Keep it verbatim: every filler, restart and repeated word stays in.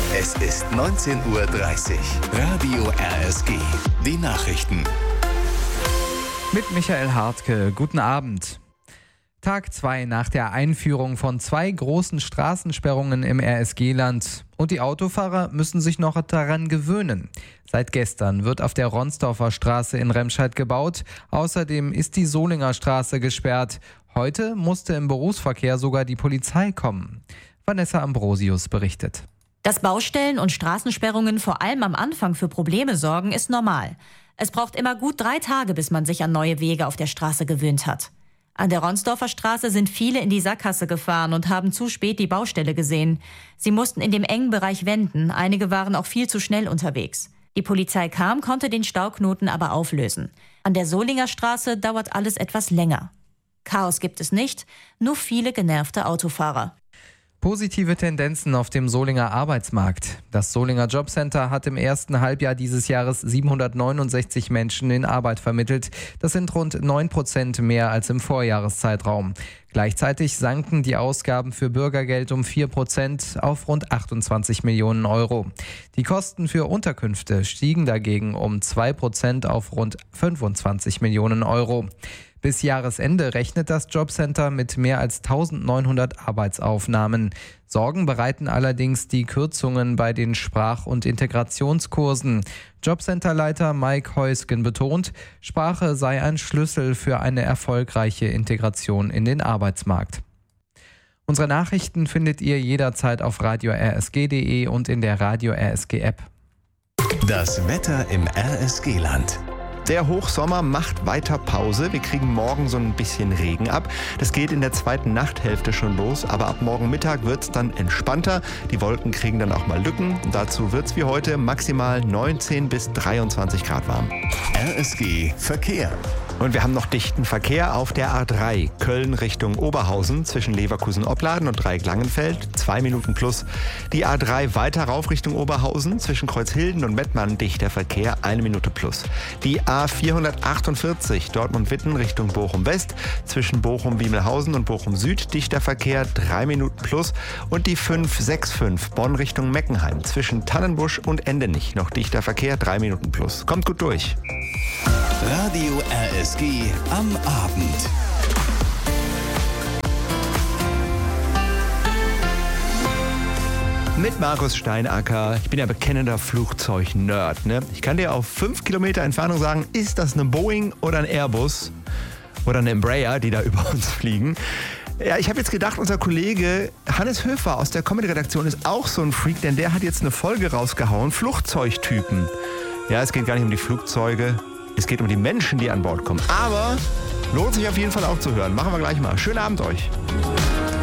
Es ist neunzehn Uhr dreißig. Radio R S G. Die Nachrichten. Mit Michael Hartke. Guten Abend. Tag zwei nach der Einführung von zwei großen Straßensperrungen im R S G-Land. Und die Autofahrer müssen sich noch daran gewöhnen. Seit gestern wird auf der Ronsdorfer Straße in Remscheid gebaut. Außerdem ist die Solinger Straße gesperrt. Heute musste im Berufsverkehr sogar die Polizei kommen. Vanessa Ambrosius berichtet. Dass Baustellen und Straßensperrungen vor allem am Anfang für Probleme sorgen, ist normal. Es braucht immer gut drei Tage, bis man sich an neue Wege auf der Straße gewöhnt hat. An der Ronsdorfer Straße sind viele in die Sackgasse gefahren und haben zu spät die Baustelle gesehen. Sie mussten in dem engen Bereich wenden, einige waren auch viel zu schnell unterwegs. Die Polizei kam, konnte den Stauknoten aber auflösen. An der Solinger Straße dauert alles etwas länger. Chaos gibt es nicht, nur viele genervte Autofahrer. Positive Tendenzen auf dem Solinger Arbeitsmarkt. Das Solinger Jobcenter hat im ersten Halbjahr dieses Jahres siebenhundertneunundsechzig Menschen in Arbeit vermittelt. Das sind rund neun Prozent mehr als im Vorjahreszeitraum. Gleichzeitig sanken die Ausgaben für Bürgergeld um vier Prozent auf rund achtundzwanzig Millionen Euro. Die Kosten für Unterkünfte stiegen dagegen um zwei Prozent auf rund fünfundzwanzig Millionen Euro. Bis Jahresende rechnet das Jobcenter mit mehr als eintausendneunhundert Arbeitsaufnahmen. Sorgen bereiten allerdings die Kürzungen bei den Sprach- und Integrationskursen. Jobcenterleiter Mike Heusgen betont, Sprache sei ein Schlüssel für eine erfolgreiche Integration in den Arbeitsmarkt. Unsere Nachrichten findet ihr jederzeit auf radio r s g punkt d e und in der Radio R S G App. Das Wetter im R S G-Land. Der Hochsommer macht weiter Pause. Wir kriegen morgen so ein bisschen Regen ab. Das geht in der zweiten Nachthälfte schon los, aber ab morgen Mittag wird es dann entspannter. Die Wolken kriegen dann auch mal Lücken. Und dazu wird es wie heute maximal neunzehn bis dreiundzwanzig Grad warm. R S G Verkehr. Und wir haben noch dichten Verkehr auf der A drei, Köln Richtung Oberhausen, zwischen Leverkusen-Opladen und Dreieck-Langenfeld, zwei Minuten plus. Die A drei weiter rauf Richtung Oberhausen, zwischen Kreuzhilden und Mettmann, dichter Verkehr, eine Minute plus. Die A vierhundertachtundvierzig, Dortmund-Witten Richtung Bochum-West, zwischen Bochum-Wiemelhausen und Bochum-Süd, dichter Verkehr, drei Minuten plus. Und die fünf sechs fünf, Bonn Richtung Meckenheim, zwischen Tannenbusch und Endenich, noch dichter Verkehr, drei Minuten plus. Kommt gut durch. Radio R S G am Abend. Mit Markus Steinacker. Ich bin ja bekennender Flugzeug-Nerd. Ne? Ich kann dir auf fünf Kilometer Entfernung sagen, ist das eine Boeing oder ein Airbus oder eine Embraer, die da über uns fliegen. Ja, ich habe jetzt gedacht, unser Kollege Hannes Höfer aus der Comedy-Redaktion ist auch so ein Freak, denn der hat jetzt eine Folge rausgehauen, Flugzeugtypen. Ja, es geht gar nicht um die Flugzeuge, es geht um die Menschen, die an Bord kommen. Aber lohnt sich auf jeden Fall auch zu hören. Machen wir gleich mal. Schönen Abend euch.